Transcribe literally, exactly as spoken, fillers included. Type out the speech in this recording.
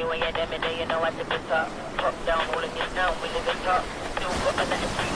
when you're them in there, you know I tip it top. Top down, all in this now, we live it top. Still got a lot of